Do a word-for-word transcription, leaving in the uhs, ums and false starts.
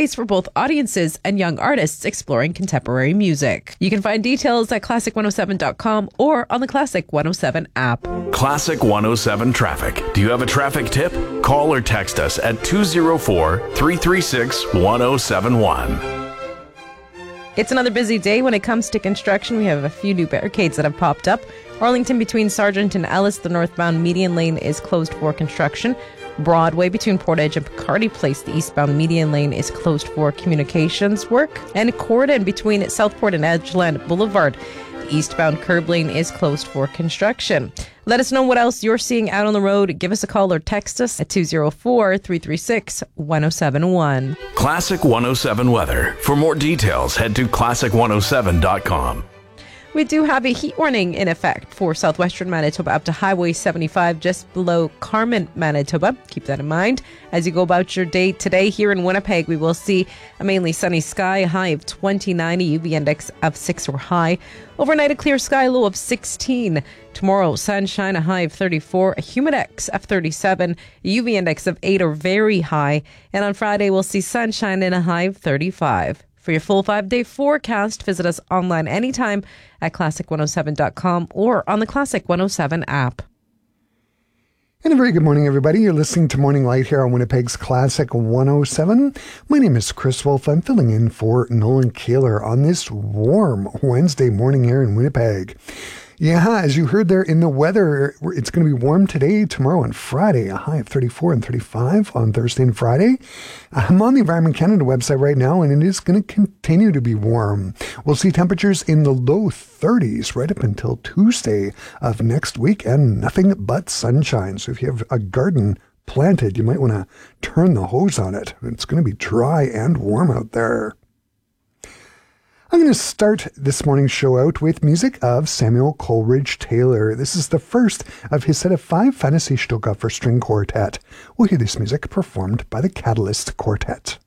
space for both audiences and young artists exploring contemporary music. You can find details at classic one oh seven dot com or on the Classic one oh seven app. Classic one oh seven Traffic. Do you have a traffic tip? Call or text us at two oh four, three three six, one oh seven one. It's another busy day when it comes to construction. We have a few new barricades that have popped up. Arlington between Sargent and Ellis, the northbound median lane is closed for construction. Broadway between Portage and Picardy Place, the eastbound median lane is closed for communications work. And Corden between Southport and Edgeland Boulevard, the eastbound curb lane is closed for construction. Let us know what else you're seeing out on the road. Give us a call or text us at two oh four, three three six, one oh seven one. Classic one oh seven weather. For more details, head to classic one oh seven dot com. We do have a heat warning in effect for southwestern Manitoba up to Highway seventy-five, just below Carman, Manitoba. Keep that in mind as you go about your day today. Here in Winnipeg, we will see a mainly sunny sky, a high of twenty-nine, a U V index of six or high. Overnight, a clear sky, low of sixteen. Tomorrow, sunshine, a high of thirty-four, a humidex of thirty-seven, a U V index of eight or very high. And on Friday, we'll see sunshine and a high of thirty-five. For your full five-day forecast, visit us online anytime at classic one oh seven dot com or on the Classic one oh seven app. And a very good morning, everybody. You're listening to Morning Light here on Winnipeg's Classic one oh seven. My name is Chris Wolf. I'm filling in for Nolan Kaler on this warm Wednesday morning here in Winnipeg. Yeah, as you heard there in the weather, it's going to be warm today, tomorrow, and Friday. A high of thirty-four and thirty-five on Thursday and Friday. I'm on the Environment Canada website right now, and it is going to continue to be warm. We'll see temperatures in the low thirties right up until Tuesday of next week, and nothing but sunshine. So if you have a garden planted, you might want to turn the hose on it. It's going to be dry and warm out there. I'm going to start this morning's show out with music of Samuel Coleridge Taylor. This is the first of his set of five Fantasy Stücke for string quartet. We'll hear this music performed by the Catalyst Quartet.